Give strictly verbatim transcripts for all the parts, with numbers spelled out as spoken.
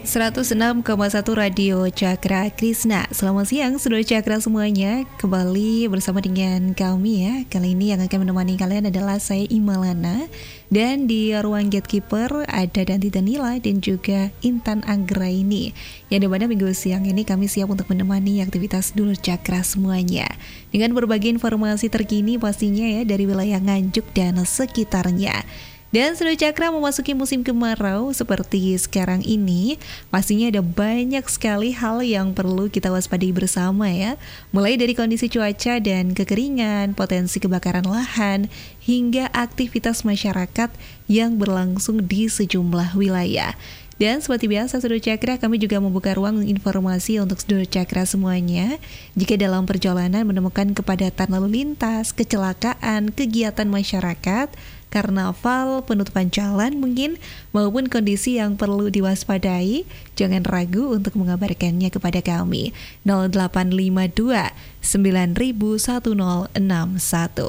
seratus enam koma satu Radio Cakra Krisna. Selamat siang Saudara Cakra semuanya. Kembali bersama dengan kami ya. Kali ini yang akan menemani kalian adalah saya Imalana. Dan di ruang gatekeeper ada Danti Danila dan juga Intan Anggraini. Yang dimana minggu siang ini kami siap untuk menemani aktivitas Dulur Cakra semuanya dengan berbagai informasi terkini pastinya ya dari wilayah Nganjuk dan sekitarnya. Dan Saudara Cakra memasuki musim kemarau seperti sekarang ini, pastinya ada banyak sekali hal yang perlu kita waspadai bersama ya. Mulai dari kondisi cuaca dan kekeringan, potensi kebakaran lahan, hingga aktivitas masyarakat yang berlangsung di sejumlah wilayah. Dan seperti biasa Saudara Cakra, kami juga membuka ruang informasi untuk Saudara Cakra semuanya. Jika dalam perjalanan menemukan kepadatan lalu lintas, kecelakaan, kegiatan masyarakat, karnaval, penutupan jalan mungkin, maupun kondisi yang perlu diwaspadai, jangan ragu untuk mengabarkannya kepada kami. nol delapan lima dua sembilan nol satu nol enam satu.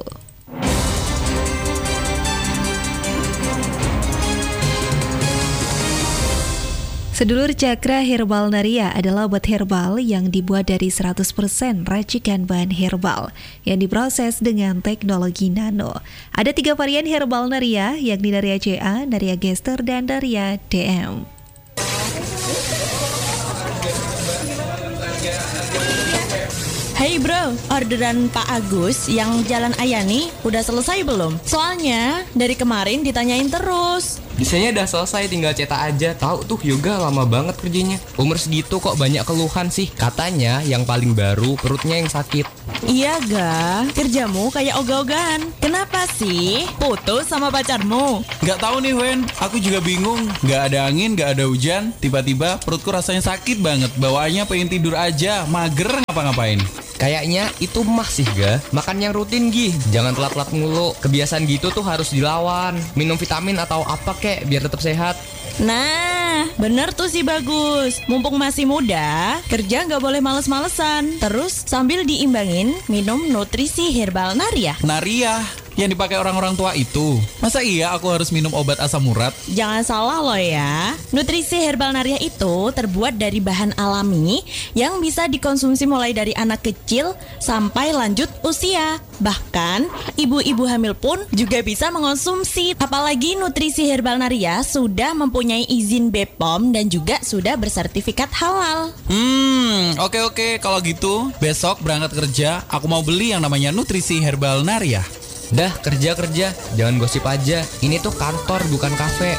Sedulur Cakra, Herbal Naria adalah obat herbal yang dibuat dari seratus persen racikan bahan herbal yang diproses dengan teknologi nano. Ada tiga varian Herbal Naria, yakni Naria C A, Naria Gester, dan Naria D M. Hey bro, orderan Pak Agus yang Jalan Ayani udah selesai belum? Soalnya dari kemarin ditanyain terus. Desainnya udah selesai, tinggal cetak aja. Tahu tuh yoga lama banget kerjanya. Umur segitu kok banyak keluhan sih. Katanya yang paling baru perutnya yang sakit. Iya ga, kerjamu kayak ogah-ogahan. Kenapa sih? Putus sama pacarmu? Gak tahu nih Wen, aku juga bingung. Gak ada angin, gak ada hujan. Tiba-tiba perutku rasanya sakit banget. Bawaannya pengen tidur aja, mager ngapa-ngapain. Kayaknya itu mah sih ga. Makan yang rutin Gi, jangan telat-telat mulu. Kebiasaan gitu tuh harus dilawan. Minum vitamin atau apa kek biar tetap sehat. Nah, bener tuh sih Bagus. Mumpung masih muda, kerja gak boleh males-malesan. Terus sambil diimbangin, minum nutrisi Herbal Naria. Naria? Yang dipakai orang-orang tua itu. Masa iya aku harus minum obat asam urat? Jangan salah loh ya. Nutrisi Herbal Naria itu terbuat dari bahan alami yang bisa dikonsumsi mulai dari anak kecil sampai lanjut usia. Bahkan ibu-ibu hamil pun juga bisa mengonsumsi. Apalagi nutrisi Herbal Naria sudah mempunyai izin B P O M dan juga sudah bersertifikat halal. Hmm, oke oke kalau gitu besok berangkat kerja aku mau beli yang namanya nutrisi Herbal Naria. Dah kerja-kerja, jangan gosip aja. Ini tuh kantor bukan kafe.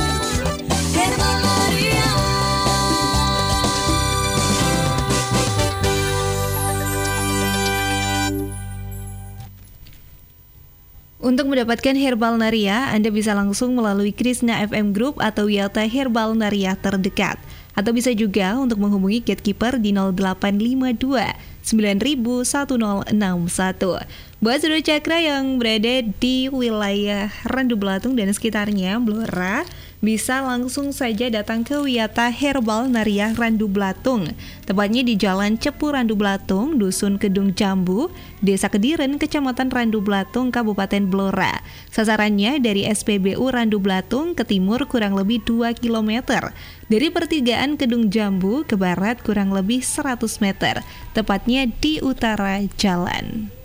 Untuk mendapatkan Herbal Naria, Anda bisa langsung melalui Krisna F M Group atau Yata Herbal Naria terdekat. Atau bisa juga untuk menghubungi gatekeeper di nol delapan lima dua sembilan nol satu nol enam satu. Buat Saudara Cakra yang berada di wilayah Randu Belatung dan sekitarnya, Blora, bisa langsung saja datang ke Wiyata Herbal Naria Randu Belatung. Tepatnya di Jalan Cepu Randu Belatung, Dusun Kedung Jambu, Desa Kediren, Kecamatan Randu Belatung, Kabupaten Blora. Sasarannya dari S P B U Randu Belatung ke timur kurang lebih dua kilometer. Dari pertigaan Kedung Jambu ke barat kurang lebih seratus meter. Tepatnya di utara jalan.